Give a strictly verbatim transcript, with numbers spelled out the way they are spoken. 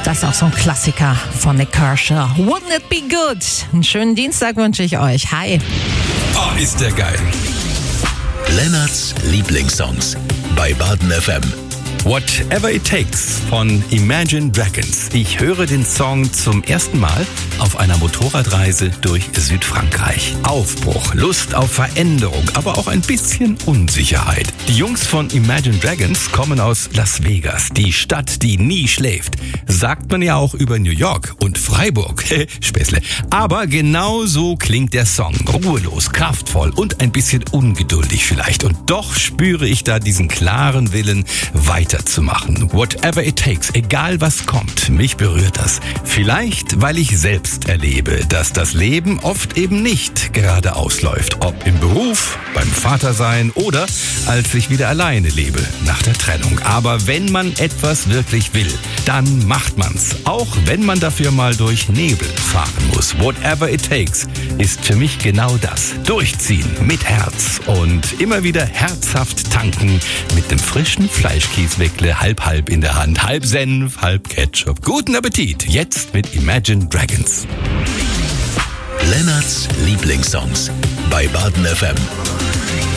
Das ist auch so ein Klassiker von Nik Kershaw. Wouldn't it be good? Einen schönen Dienstag wünsche ich euch. Hi. Oh, ist der geil. Lennarts Lieblingssongs bei Baden F M. Whatever It Takes von Imagine Dragons. Ich höre den Song zum ersten Mal auf einer Motorradreise durch Südfrankreich. Aufbruch, Lust auf Veränderung, aber auch ein bisschen Unsicherheit. Die Jungs von Imagine Dragons kommen aus Las Vegas, die Stadt, die nie schläft. Sagt man ja auch über New York und Freiburg. Späßle. Aber genau so klingt der Song. Ruhelos, kraftvoll und ein bisschen ungeduldig vielleicht. Und doch spüre ich da diesen klaren Willen, weiter zu machen. Whatever it takes, egal was kommt, mich berührt das. Vielleicht, weil ich selbst erlebe, dass das Leben oft eben nicht geradeaus läuft. Ob im Beruf, beim Vatersein oder als ich wieder alleine lebe, nach der Trennung. Aber wenn man etwas wirklich will, dann macht man's. Auch wenn man dafür mal durch Nebel fahren muss. Whatever it takes ist für mich genau das. Durchziehen mit Herz und immer wieder herzhaft tanken mit dem frischen Fleischkäse halb halb in der Hand, halb Senf, halb Ketchup. Guten Appetit, jetzt mit Imagine Dragons. Lennarts Lieblingssongs bei Baden F M.